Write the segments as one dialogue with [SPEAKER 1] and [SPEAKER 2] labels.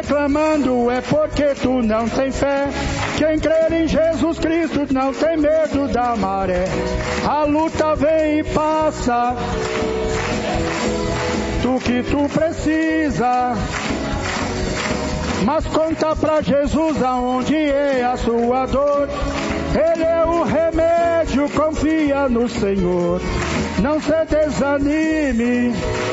[SPEAKER 1] reclamando é porque tu não tem fé. Quem crer em Jesus Cristo não tem medo da maré. A luta vem e passa, tu que tu precisa, mas conta pra Jesus aonde é a sua dor. Ele é o remédio, confia no Senhor, não se desanime.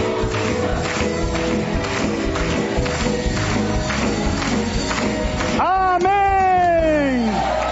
[SPEAKER 1] Amém!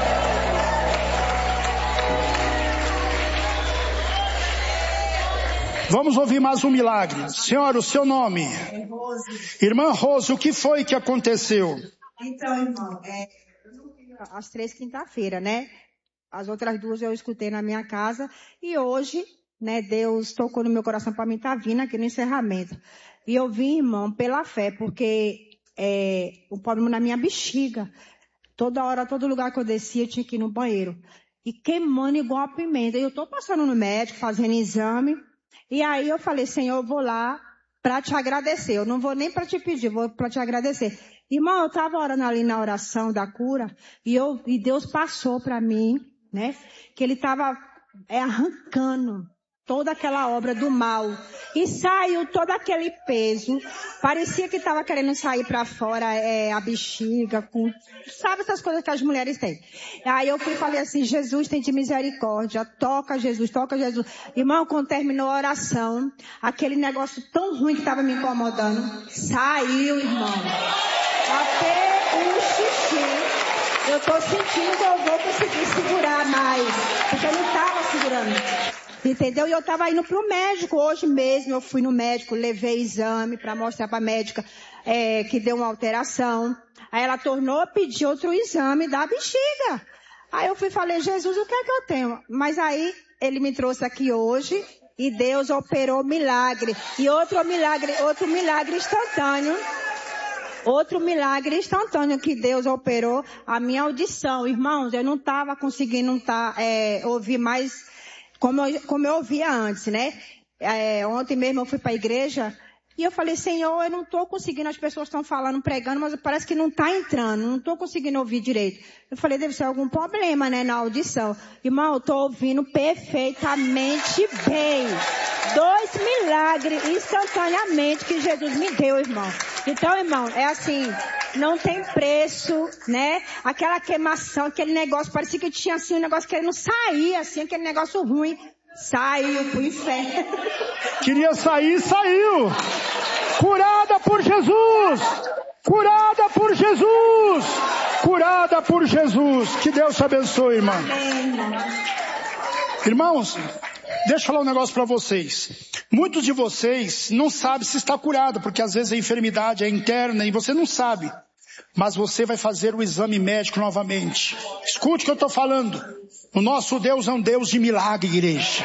[SPEAKER 1] Vamos ouvir mais um milagre. Senhora, o seu nome?
[SPEAKER 2] É Rose.
[SPEAKER 1] Irmã Rose, o que foi que aconteceu?
[SPEAKER 2] Então, irmão, as 3 quinta-feira, né? As outras 2 eu escutei na minha casa. E hoje, né, Deus tocou no meu coração para mim estar vindo aqui no encerramento. E eu vim, irmão, pela fé, porque o problema na minha bexiga. Toda hora, todo lugar que eu descia, eu tinha que ir no banheiro. E queimando igual a pimenta. E eu tô passando no médico, fazendo exame. E aí eu falei, Senhor, eu vou lá para te agradecer. Eu não vou nem para te pedir, vou para te agradecer. Irmão, eu estava orando ali na oração da cura e Deus passou para mim, né? Que Ele estava arrancando toda aquela obra do mal. E saiu todo aquele peso. Parecia que estava querendo sair para fora a bexiga, sabe essas coisas que as mulheres têm. Aí eu fui e falei assim, Jesus, tem de misericórdia, toca Jesus, toca Jesus. Irmão, quando terminou a oração, aquele negócio tão ruim que estava me incomodando, saiu, irmão. Até o xixi, eu tô sentindo que eu vou conseguir segurar mais, porque eu não estava segurando. Entendeu? E eu estava indo pro médico. Hoje mesmo eu fui no médico, levei exame para mostrar para a médica que deu uma alteração. Aí ela tornou a pedir outro exame da bexiga. Aí eu fui e falei, Jesus, o que é que eu tenho? Mas aí ele me trouxe aqui hoje e Deus operou milagre. E outro milagre instantâneo. Outro milagre instantâneo que Deus operou, a minha audição. Irmãos, eu não estava conseguindo ouvir mais como eu ouvia antes, né? Ontem mesmo eu fui para a igreja e eu falei, Senhor, eu não estou conseguindo, as pessoas estão falando, pregando, mas parece que não está entrando, não estou conseguindo ouvir direito. Eu falei, deve ser algum problema, né, na audição. Irmão, eu estou ouvindo perfeitamente bem. 2 milagres instantaneamente que Jesus me deu, irmão. Então, irmão, é assim, não tem preço, né? Aquela queimação, aquele negócio, parecia que tinha assim um negócio que não saía, assim, aquele negócio ruim. Saiu pro inferno.
[SPEAKER 1] Queria sair, saiu. Curada por Jesus. Curada por Jesus. Curada por Jesus. Que Deus te abençoe, irmã.
[SPEAKER 2] Amém, irmão.
[SPEAKER 1] Irmãos, deixa eu falar um negócio para vocês. Muitos de vocês não sabem se está curado, porque às vezes a enfermidade é interna e você não sabe. Mas você vai fazer o exame médico novamente. Escute o que eu estou falando. O nosso Deus é um Deus de milagre, igreja.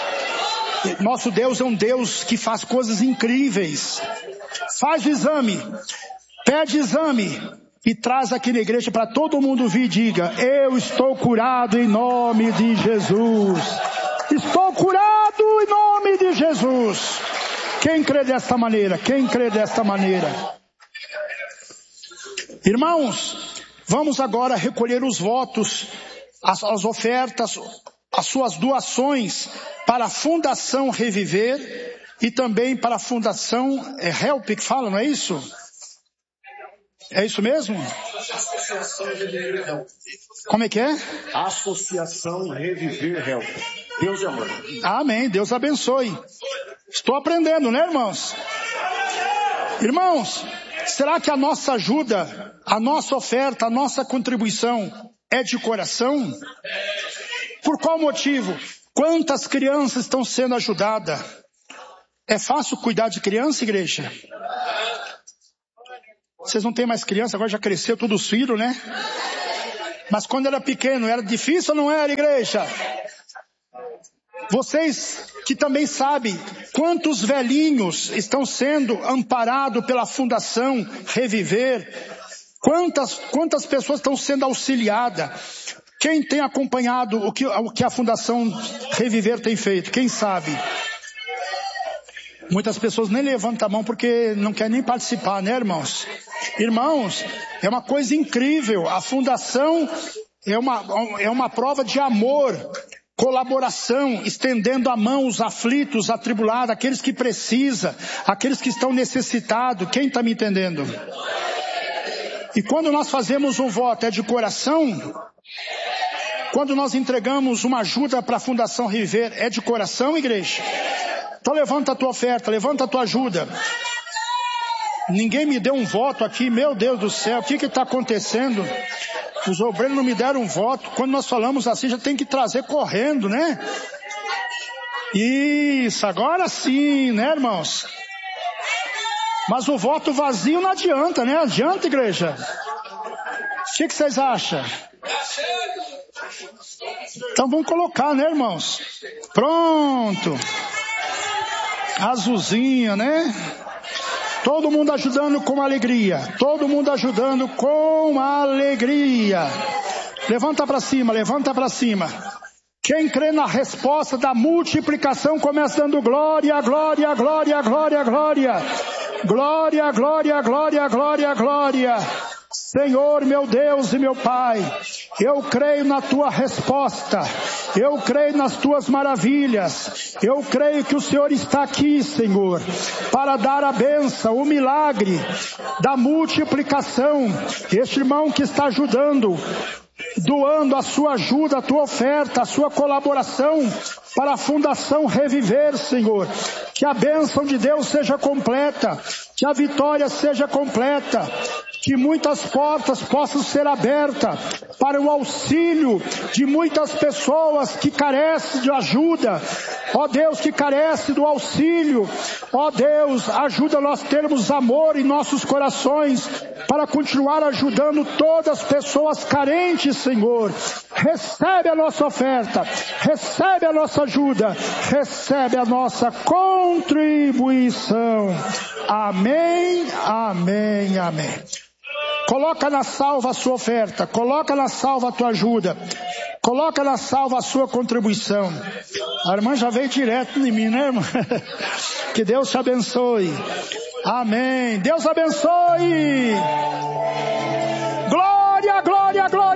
[SPEAKER 1] Nosso Deus é um Deus que faz coisas incríveis. Faz o exame. Pede exame. E traz aqui na igreja para todo mundo vir e diga, eu estou curado em nome de Jesus. Estou curado em nome de Jesus. Quem crê desta maneira? Quem crê desta maneira? Irmãos, vamos agora recolher os votos, as ofertas, as suas doações para a Fundação Reviver e também para a Fundação Help, que fala, não é isso? É isso mesmo?
[SPEAKER 3] Associação Reviver Help.
[SPEAKER 1] Como é que é?
[SPEAKER 3] Associação Reviver Help. Deus é amor.
[SPEAKER 1] Amém, Deus abençoe. Estou aprendendo, né, irmãos? Irmãos, será que a nossa ajuda, a nossa oferta, a nossa contribuição é de coração? Por qual motivo? Quantas crianças estão sendo ajudadas? É fácil cuidar de criança, igreja? Vocês não têm mais criança, agora já cresceu todos os filhos, né? Mas quando era pequeno, era difícil ou não era, igreja? Vocês que também sabem quantos velhinhos estão sendo amparados pela Fundação Reviver, quantas pessoas estão sendo auxiliadas. Quem tem acompanhado o que a Fundação Reviver tem feito? Quem sabe? Muitas pessoas nem levantam a mão porque não querem nem participar, né, irmãos? Irmãos, é uma coisa incrível. A fundação é uma prova de amor, colaboração, estendendo a mão aos aflitos, atribulados, aqueles que precisam, aqueles que estão necessitados. Quem está me entendendo? E quando nós fazemos um voto, é de coração? Quando nós entregamos uma ajuda para a Fundação Reviver, é de coração, igreja? Então levanta a tua oferta, levanta a tua ajuda. Ninguém me deu um voto aqui, meu Deus do céu, o que está acontecendo? Os obreiros não me deram um voto. Quando nós falamos assim, já tem que trazer correndo, né? Isso, agora sim, né, irmãos? Mas o voto vazio não adianta, né? Adianta, igreja? O que vocês acham? Então vamos colocar, né, irmãos? Pronto. Azulzinha, né? Todo mundo ajudando com alegria. Todo mundo ajudando com alegria. Levanta para cima, levanta para cima. Quem crê na resposta da multiplicação começa dando glória, glória, glória, glória, glória. Glória, glória, glória, glória, glória. Senhor, meu Deus e meu Pai, eu creio na tua resposta, eu creio nas tuas maravilhas, eu creio que o Senhor está aqui, Senhor, para dar a bênção, o milagre da multiplicação. Este irmão que está ajudando, doando a sua ajuda, a tua oferta, a sua colaboração para a Fundação Reviver, Senhor. Que a bênção de Deus seja completa, que a vitória seja completa, que muitas portas possam ser abertas para o auxílio de muitas pessoas que carecem de ajuda. Ó Deus, que carece do auxílio. Ó Deus, ajuda nós termos amor em nossos corações para continuar ajudando todas as pessoas carentes, Senhor. Recebe a nossa oferta, recebe a nossa ajuda, recebe a nossa contribuição. Amém, amém, amém. Coloca na salva a sua oferta, coloca na salva a tua ajuda, coloca na salva a sua contribuição. A irmã já veio direto em mim, né, irmã? Que Deus te abençoe. Amém. Deus abençoe. Glória, glória, glória.